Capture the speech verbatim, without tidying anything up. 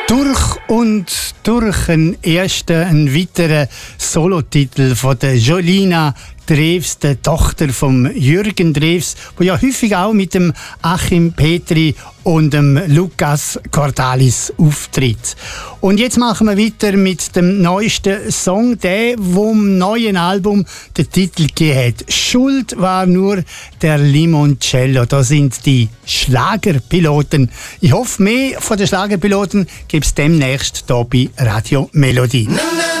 Durch und durch ein erster, ein weiterer Solotitel von der Jolina Drews, der Tochter von Jürgen Drews, wo ja häufig auch mit dem Achim Petri und dem Lukas Cordalis auftritt. Und jetzt machen wir weiter mit dem neuesten Song, der, wo im neuen Album den Titel gegeben hat. Schuld war nur der Limoncello. Da sind die Schlagerpiloten. Ich hoffe, mehr von den Schlagerpiloten gibt es demnächst hier bei Radio Melodie.